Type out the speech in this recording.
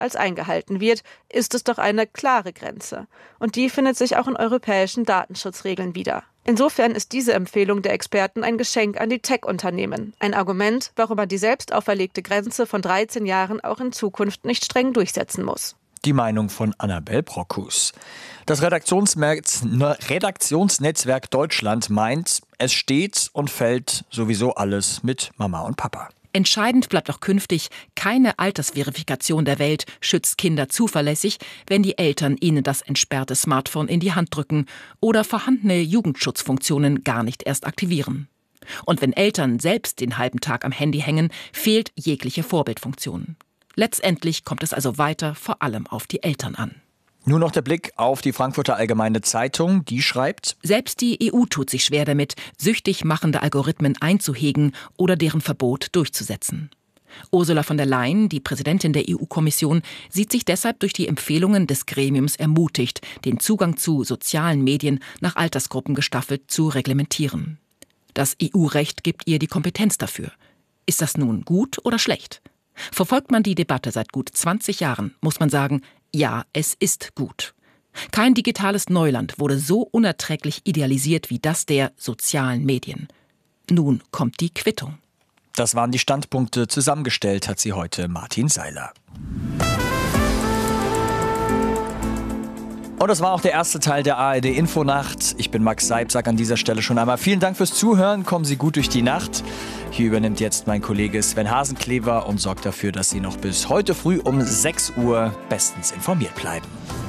als eingehalten wird, ist es doch eine klare Grenze. Und die findet sich auch in europäischen Datenschutzregeln wieder. Insofern ist diese Empfehlung der Experten ein Geschenk an die Tech-Unternehmen. Ein Argument, warum man die selbst auferlegte Grenze von 13 Jahren auch in Zukunft nicht streng durchsetzen muss. Die Meinung von Annabel Brockhus. Das Redaktionsnetzwerk Deutschland meint, es steht und fällt sowieso alles mit Mama und Papa. Entscheidend bleibt auch künftig, keine Altersverifikation der Welt schützt Kinder zuverlässig, wenn die Eltern ihnen das entsperrte Smartphone in die Hand drücken oder vorhandene Jugendschutzfunktionen gar nicht erst aktivieren. Und wenn Eltern selbst den halben Tag am Handy hängen, fehlt jegliche Vorbildfunktion. Letztendlich kommt es also weiter vor allem auf die Eltern an. Nur noch der Blick auf die Frankfurter Allgemeine Zeitung. Die schreibt: Selbst die EU tut sich schwer damit, süchtig machende Algorithmen einzuhegen oder deren Verbot durchzusetzen. Ursula von der Leyen, die Präsidentin der EU-Kommission, sieht sich deshalb durch die Empfehlungen des Gremiums ermutigt, den Zugang zu sozialen Medien nach Altersgruppen gestaffelt zu reglementieren. Das EU-Recht gibt ihr die Kompetenz dafür. Ist das nun gut oder schlecht? Verfolgt man die Debatte seit gut 20 Jahren, muss man sagen, ja, es ist gut. Kein digitales Neuland wurde so unerträglich idealisiert wie das der sozialen Medien. Nun kommt die Quittung. Das waren die Standpunkte. Zusammengestellt hat sie heute Martin Seiler. Und das war auch der erste Teil der ARD Infonacht. Ich bin Max Seib, sage an dieser Stelle schon einmal vielen Dank fürs Zuhören. Kommen Sie gut durch die Nacht. Hier übernimmt jetzt mein Kollege Sven Hasenklever und sorgt dafür, dass Sie noch bis heute früh um 6 Uhr bestens informiert bleiben.